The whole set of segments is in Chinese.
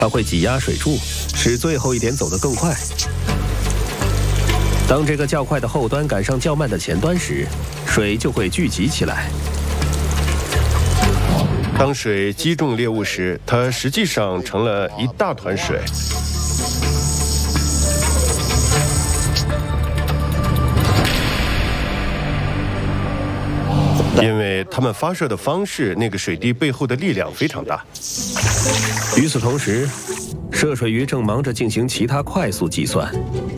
它会挤压水柱，使最后一点走得更快。当这个较快的后端赶上较慢的前端时，水就会聚集起来。 当水击中猎物时，它实际上成了一大团水。因为它们发射的方式，那个水滴背后的力量非常大。 与此同时，涉水鱼正忙着进行其他快速计算。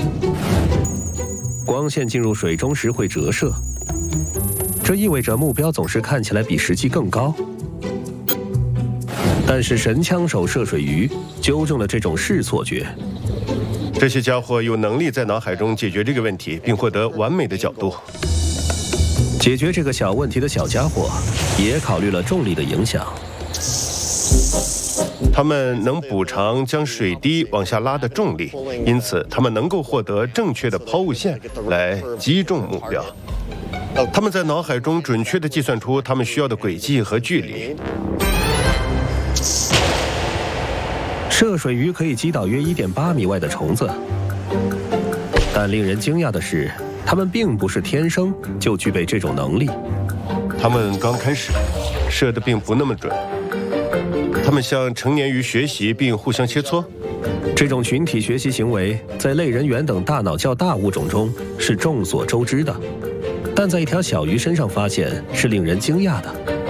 光线进入水中时会折射，这意味着目标总是看起来比实际更高。但是神枪手涉水鱼纠正了这种视错觉。 这些家伙有能力在脑海中解决这个问题，并获得完美的角度。 解决这个小问题的小家伙也考虑了重力的影响。 他们能补偿将水滴往下拉的重力，因此他们能够获得正确的抛物线来击中目标。他们在脑海中准确地计算出他们需要的轨迹和距离。 涉水鱼可以击倒约 1.8 米外的虫子，但令人惊讶的是，它们并不是天生就具备这种能力。 他们刚开始射得并不那么准。他们向成年鱼学习并互相切磋。 这种群体学习行为在类人猿等大脑较大物种中是众所周知的，但在一条小鱼身上发现是令人惊讶的。